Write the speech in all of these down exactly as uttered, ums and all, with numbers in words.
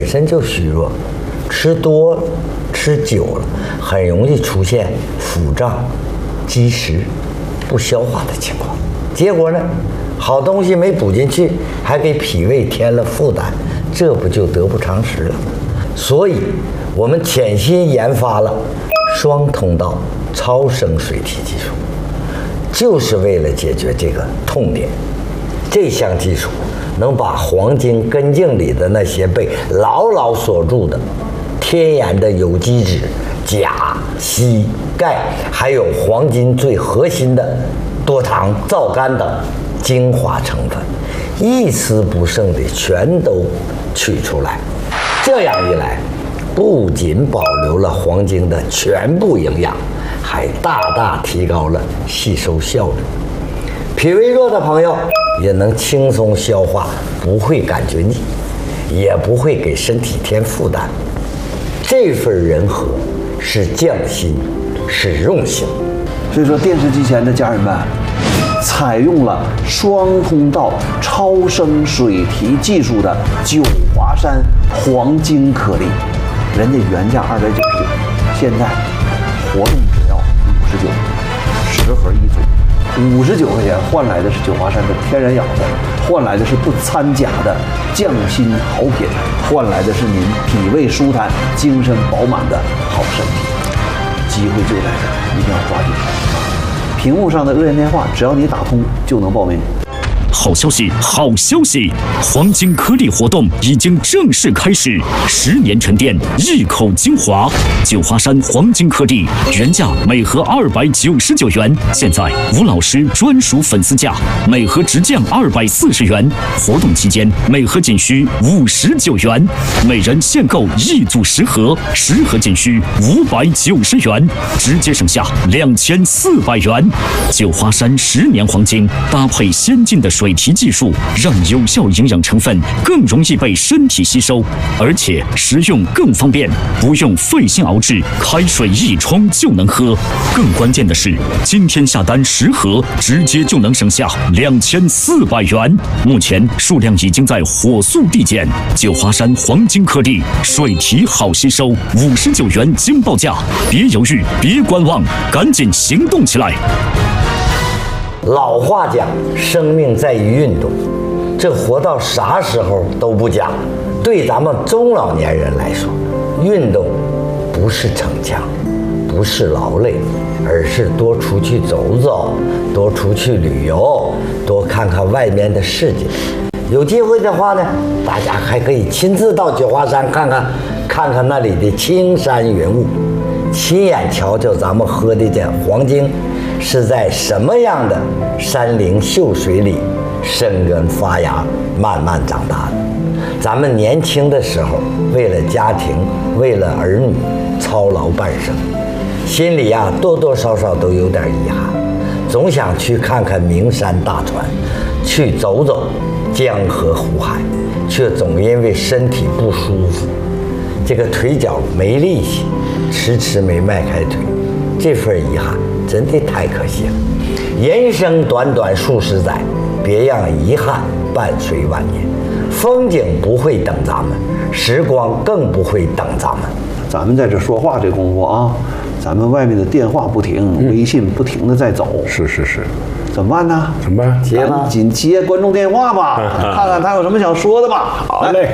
本身就虚弱，吃多了、吃久了，很容易出现腹胀、积食、不消化的情况。结果呢，好东西没补进去，还给脾胃添了负担，这不就得不偿失了吗？所以，我们潜心研发了双通道超声水提技术，就是为了解决这个痛点。这项技术能把黄金根茎里的那些被牢牢锁住的天然的有机质、钾、硒、钙，还有黄金最核心的多糖、皂苷等精华成分，一丝不剩的全都取出来。这样一来，不仅保留了黄金的全部营养，还大大提高了吸收效率。脾胃弱的朋友也能轻松消化，不会感觉腻，也不会给身体添负担。这份人和是匠心，是用心。 所以说，电视机前的家人们，采用了双通道超声水提技术的九华山黄金颗粒，人家原价二百九十九，现在活动只要五十九，十盒一组。五十九块钱换来的是九华山的天然养分，换来的是不掺假的匠心好品，换来的是您脾胃舒坦、精神饱满的好身体。机会就在这儿，一定要抓紧！屏幕上的热线电话，只要你打通就能报名。 好消息，好消息！黄金颗粒活动已经正式开始，十年沉淀，一口精华。九华山黄金颗粒原价每盒二百九十九元，现在吴老师专属粉丝价，每盒直降二百四十元。活动期间每盒仅需五十九元，每人限购一组十盒，十盒仅需五百九十元，直接省下两千四百元。九华山十年黄金搭配先进的水提技术，让有效营养成分更容易被身体吸收，而且食用更方便，不用费心熬制，开水一冲就能喝。更关键的是，今天下单十盒，直接就能省下两千四百元。目前数量已经在火速递减。九华山黄金颗粒水提好吸收，五十九元惊报价，别犹豫，别观望，赶紧行动起来！ 老话讲，生命在于运动，这活到啥时候都不讲。对咱们中老年人来说，运动不是逞强，不是劳累，而是多出去走走，多出去旅游，多看看外面的世界。有机会的话呢，大家还可以亲自到九华山看看，看看那里的青山云雾，亲眼瞧瞧咱们喝的这黄金是在什么样的山林秀水里生根发芽、慢慢长大的。咱们年轻的时候，为了家庭，为了儿女，操劳半生，心里呀、啊、多多少少都有点遗憾，总想去看看名山大川，去走走江河湖海，却总因为身体不舒服，这个腿脚没力气，迟迟没迈开腿，这份遗憾真的太可惜了。人生短短数十载，别让遗憾伴随晚年。风景不会等咱们，时光更不会等咱们。 咱们在这说话这功夫啊，咱们外面的电话不停，嗯、微信不停的在走。 是是是， 怎么办呢？ 怎么办？ 接吧，赶紧接观众电话吧，看看他有什么想说的吧。 好嘞。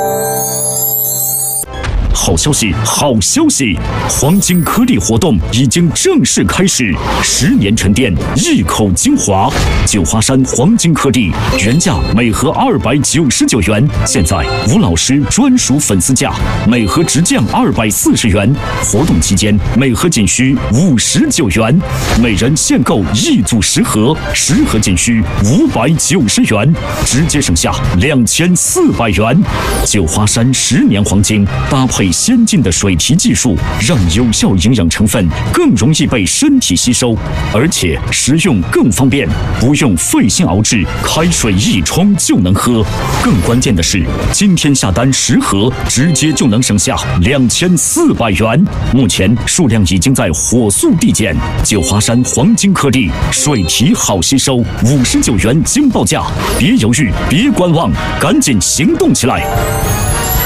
好消息，好消息！黄金颗粒活动已经正式开始，十年沉淀，一口精华。九华山黄金颗粒原价每盒二百九十九元，现在吴老师专属粉丝价，每盒直降二百四十元。活动期间每盒仅需五十九元，每人限购一组十盒，十盒仅需五百九十元，直接省下两千四百元。九华山十年黄金搭配先进的水提技术，让有效营养成分更容易被身体吸收，而且食用更方便，不用费心熬制，开水一冲就能喝。更关键的是，今天下单十盒，直接就能省下两千四百元。目前数量已经在火速递减。九华山黄金颗粒水提好吸收，五十九元惊报价，别犹豫，别观望，赶紧行动起来！